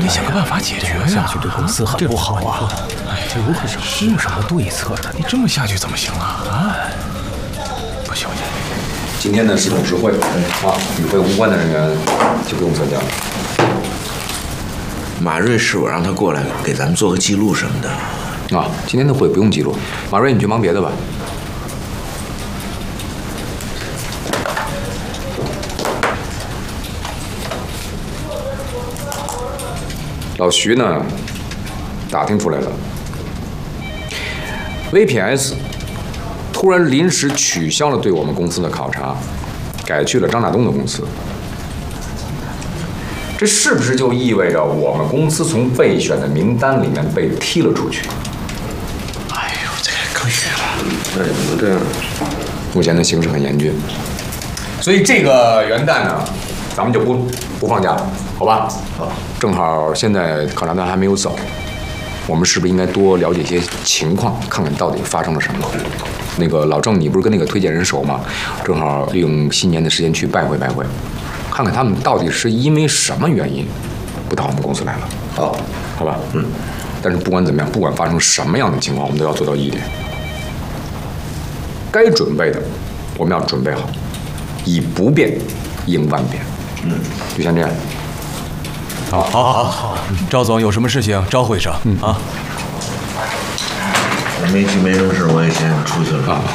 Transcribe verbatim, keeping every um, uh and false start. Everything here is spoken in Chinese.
得想个办法解决呀。 下去对公司很不好啊！ 哎， 这如何是有什么对策呢？ 你这么下去怎么行啊？啊！不行。 今天呢是董事会，啊，与会无关的人员就不用参加了。 马瑞是我让他过来给咱们做个记录什么的。 啊，今天的会不用记录。马瑞，你去忙别的吧。老徐呢，打听出来了 ，V P S 突然临时取消了对我们公司的考察，改去了张大东的公司。这是不是就意味着我们公司从备选的名单里面被踢了出去？ 哎呦，这可绝了！ 那也不能这样。目前的形势很严峻，所以这个元旦呢，咱们就不不放假了，好吧？好。正好现在考察单还没有走，我们是不是应该多了解一些情况，看看到底发生了什么？那个老郑，你不是跟那个推荐人熟吗？正好利用新年的时间去拜会拜会。看看他们到底是因为什么原因不到我们公司来了。 好， 好吧，嗯。但是不管怎么样，不管发生什么样的情况，我们都要做到一点：该准备的我们要准备好，以不变应万变。嗯，就像这样。 好，好，好，好。赵总有什么事情招呼一声。嗯啊。 我没没什么事，我也先出去了啊。